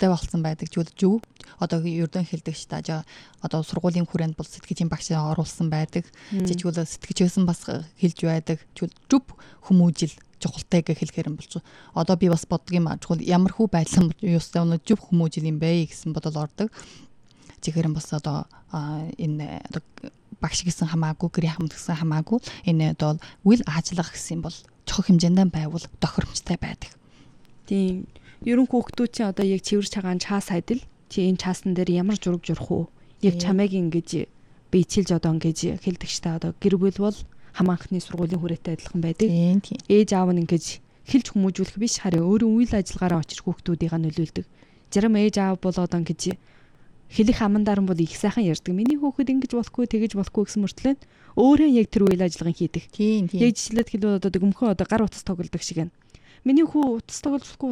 хүчтэй болсон байдаг. Тэгвэл зөв одоо ердөө хэлдэг ш та одоо сургуулийн хүрээнд бол сэтгэжийн багш оруулсан байдаг. Жижигүүл сэтгэжсэн бас хэлж байдаг. Тэгвэл зөв хүмүүжил чухалтай гэж хэлэхээр юм болж. Одоо би бас боддгийн мажгүй ямар хүү байсан юустай өнө зөв хүмүүжил юм бэ гэсэн бодол ордог. Жигээр бас одоо энэ одоо багш гэсэн хамаагүй, гэрийн хамт гэсэн хамаагүй энэ одоо үйл ажиллагаа гэсэн бол чухал хэмжээндээ байвал тохиромжтой байдаг. Тийм. Ерөн хүүхдүүд чинь одоо яг цэвэрч хагаан чаас хайдал чи энэ чаасан дээр ямар зураг журах уу? Яг чамайг ингэж биечилж одоо ингэж хэлдэг штэ одоо гэр бүл бол хамаанхны сургуулийн хүрээтэй адилхан байдаг. Ээж аав нь ингэж хэлж хүмүүжүүлэх биш харин өөрийн үйл ажиллагаараа очиж хүүхдүүдийг нөлөөлдөг. Зарим ээж аав бол одоо ингэж хэлэх амандаар нь бол их сайхан ярьдаг. Миний хүүхэд ингэж болохгүй, тэгэж болохгүй гэсэн мөртлөө өөрөө яг тэр үйл ажиллагааг хийдэг. Яг жишээлбэл хэлбэл одоо гөмхөн одоо гар утас тоглодог шиг байна. Миний хүү утас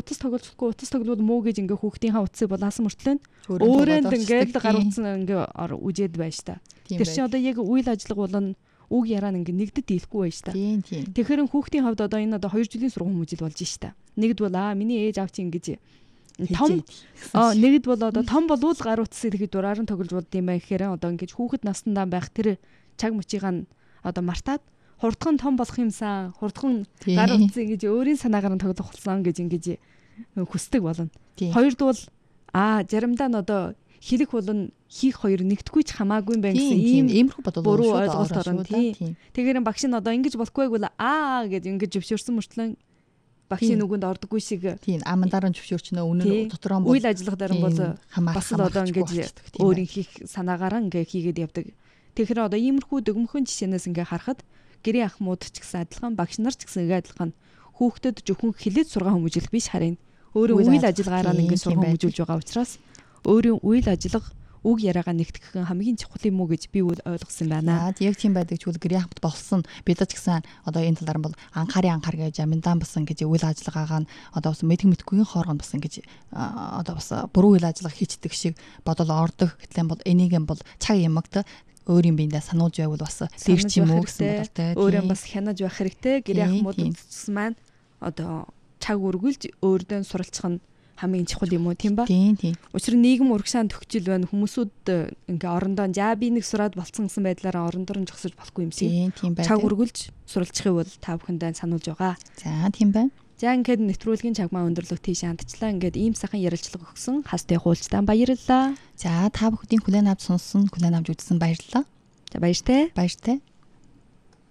тоглохгүй муу гэж ингээ хүүхдийнхаа утсыг болаасан мөртлөө өөрөө ингээд гар утас ингээ үжээд байж та. Тэр чинь одоо яг үйл ажиллага бол үг яраа ингээ нэгдэд дийлэхгүй байж та. Тэгэхээр хүүхдийн хувьд одоо энэ одоо 2 жилийн сургууль хүмүүжил болж шта. Нэгд бол миний ээж аав чинь ингэж том нэгд бол одоо том болвол гар утсыг ихэд дураар нь тоглож болд юм байна гэхээр одоо ингэж хүүхэд наснаа байх тэр чаг мөчийг нь одоо мартаад хурдхан том болох юмсан хурдхан гар утсыг ингэж өөрийн санаагаар нь тоглох болсон гэж ингэж хүсдэг болно. Хоёрд бол заримдаа нь одоо хэлэх болон хийх хоёр нэгдэхгүй ч хамаагүй юм байна гэсэн иймэрхүү бодол буруу ойлголт орно тийм. Тэгэхээр багш нь одоо ингэж болохгүй бол гэж ингэж зөвшөөрсөн мөртлөө багшийн нүгэнд ордоггүй шиг тийм амандаар нь зөвшөөрчнөө үнэн дотроо үйл ажиллагаадаар нь бол бас л одоо ингэж өөрийн хийх санаагаараа ингээ хийгээд явдаг. Тэгэхээр одоо иймэрхүү дөгмөхөн жишээнээс ингээ харахад гэрийн ах мууд ч гэсэн адилхан багш нар ч гэсэн ингээ адилхан хүүхдэд зөвхөн хилээд сургаан хүмүүжүүлэх биш харин өөрийн үйл ажиллагаараа ингээ сургаан хүмүүжүүлж байгаа учраас өөрийн үйл ажиллага үг яриагаа нэгтгэх хамгийн чухал юм уу гэж би ойлгосон байна. Яг тийм байдаг ч үл гэрийн хамт болсон бид ч гэсэн одоо энэ талаар бол анхаар гэж аминдаан басан гэж үйл ажиллагаагаа нь одоо бас мэдхүйн хооргонд басан гэж одоо бас буруу үйл ажиллагаа хийцдэг шиг бодол ордог. Гэтэл бол энийг бол цаг ямагт өөрийн биендээ сануулж байвал бас дэрч юм уу гэсэн бодолтой. Өөрөө бас хянаж байх хэрэгтэй. Гэрийн хамт үзсэн маань одоо цаг үргэлж өөрдөө суралцах нь хамгийн чухал юм уу тийм ба? Тийм. Учир нь нийгэм урагшаан төгчл байна. Хүмүүсүүд ингээ орондоо би нэг сураад болцсон гэсэн байдлаараа орондоор нь зогсож болохгүй юм шиг. Цаг үргэлж суралцахыг бол та бүхэндээ сануулж байгаа. За тийм байна. За ингээд нэвтрүүлгийн чагмаа өндөрлөг тийш хандчлаа. Ингээд ийм сайхан ярилцлага өгсөн хастай хуульчтай баярлалаа. За та бүхдийн хүлээн авч сонссон, хүлээн авч үзсэн баярлалаа. За баяртай.